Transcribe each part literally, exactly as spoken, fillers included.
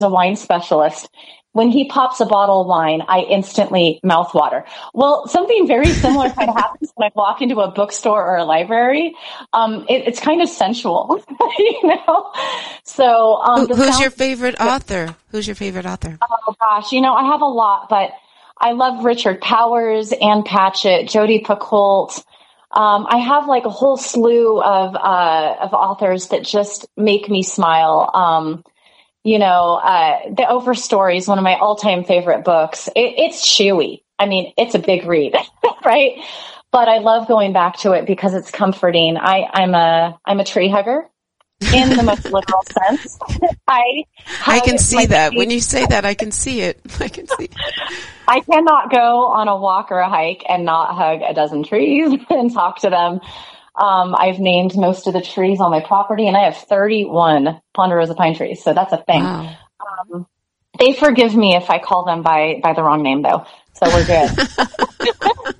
a wine specialist. When he pops a bottle of wine, I instantly mouthwater. Well, something very similar kind of happens when I walk into a bookstore or a library. Um, it, it's kind of sensual, you know? So, um, Who, who's sound- your favorite author? Who's your favorite author? Oh gosh, you know, I have a lot, but I love Richard Powers, Ann Patchett, Jodi Picoult. Um, I have like a whole slew of, uh, of authors that just make me smile. Um, You know, uh, The Oprah Story is one of my all-time favorite books. It, it's chewy. I mean, it's a big read, right? But I love going back to it because it's comforting. I, I'm a, I'm a tree hugger in the most literal sense. I, I can see that. When you say that, I can see it. I can see it. I cannot go on a walk or a hike and not hug a dozen trees and talk to them. Um, I've named most of the trees on my property, and I have thirty-one ponderosa pine trees. So that's a thing. Wow. Um, they forgive me if I call them by, by the wrong name though. So we're good.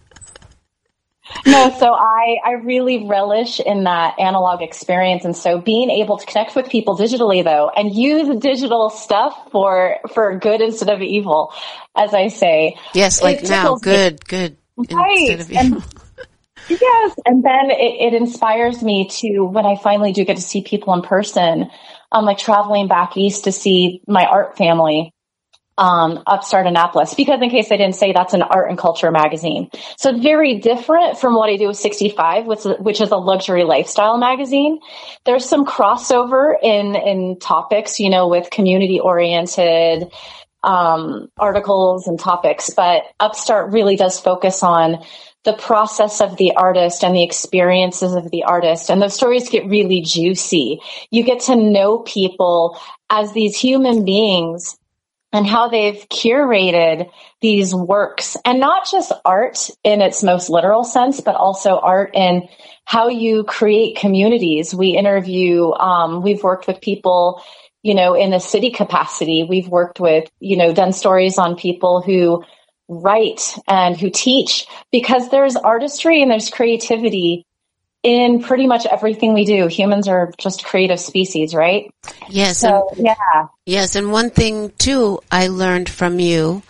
No, so I, I really relish in that analog experience. And so being able to connect with people digitally though, and use digital stuff for, for good instead of evil, as I say. Yes, like now, good, me. good. Right. Instead of evil. And, yes. And then it, it inspires me to, when I finally do get to see people in person, I'm like traveling back east to see my art family, um, Upstart Annapolis, because in case I didn't say, that's an art and culture magazine. So very different from what I do with sixty-five, which, which is a luxury lifestyle magazine. There's some crossover in, in topics, you know, with community oriented, um, articles and topics, but Upstart really does focus on the process of the artist and the experiences of the artist. And those stories get really juicy. You get to know people as these human beings and how they've curated these works, and not just art in its most literal sense, but also art in how you create communities. We interview, um, we've worked with people, you know, in a city capacity. We've worked with, you know, done stories on people who write and who teach, because there's artistry and there's creativity in pretty much everything we do. Humans are just creative species, right? Yes. So, and, yeah. Yes. And one thing too I learned from you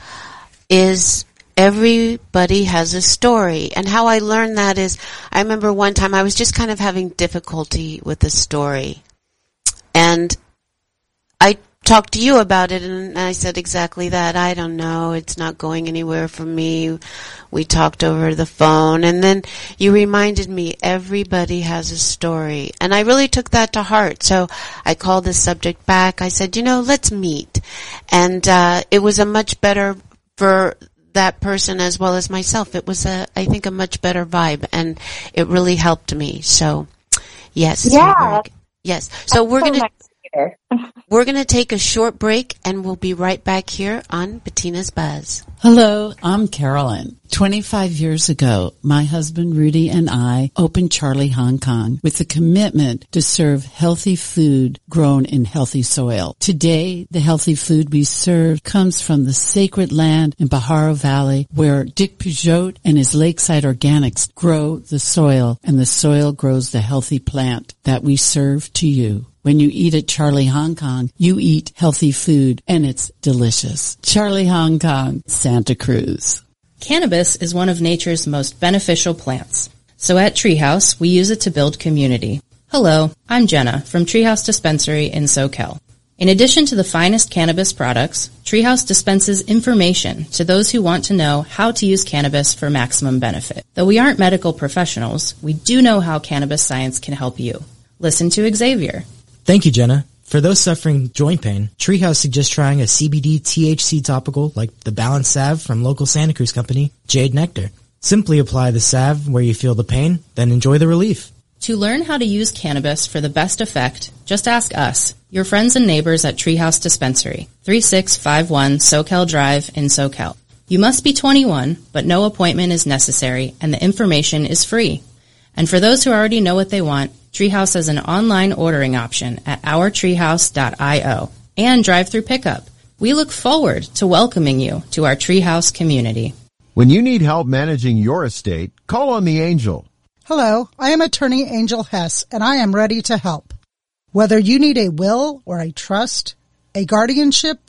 is everybody has a story. And how I learned that is, I remember one time I was just kind of having difficulty with a story. And I talked to you about it, and I said exactly that. I don't know. It's not going anywhere for me. We talked over the phone, and then you reminded me everybody has a story. And I really took that to heart. So I called the subject back. I said, you know, let's meet. And uh it was a much better for that person as well as myself. It was, a, I think, a much better vibe, and it really helped me. So, yes. Yeah. Yes. So That's we're so going to... nice. We're going to take a short break, and we'll be right back here on Bettina's Buzz. Hello, I'm Carolyn. twenty-five years ago, my husband Rudy and I opened Charlie Hong Kong with a commitment to serve healthy food grown in healthy soil. Today, the healthy food we serve comes from the sacred land in Pajaro Valley, where Dick Peugeot and his Lakeside Organics grow the soil, and the soil grows the healthy plant that we serve to you. When you eat at Charlie Hong Kong, you eat healthy food, and it's delicious. Charlie Hong Kong, Santa Cruz. Cannabis is one of nature's most beneficial plants. So at Treehouse, we use it to build community. Hello, I'm Jenna from Treehouse Dispensary in SoCal. In addition to the finest cannabis products, Treehouse dispenses information to those who want to know how to use cannabis for maximum benefit. Though we aren't medical professionals, we do know how cannabis science can help you. Listen to Xavier. Thank you, Jenna. For those suffering joint pain, Treehouse suggests trying a C B D T H C topical like the Balance Salve from local Santa Cruz company, Jade Nectar. Simply apply the salve where you feel the pain, then enjoy the relief. To learn how to use cannabis for the best effect, just ask us, your friends and neighbors at Treehouse Dispensary, thirty-six fifty-one SoCal Drive in SoCal. You must be twenty-one, but no appointment is necessary, and the information is free. And for those who already know what they want, Treehouse has an online ordering option at our treehouse dot io and drive-through pickup. We look forward to welcoming you to our Treehouse community. When you need help managing your estate, call on the Angel. Hello, I am attorney Angel Hess, and I am ready to help. Whether you need a will or a trust, a guardianship,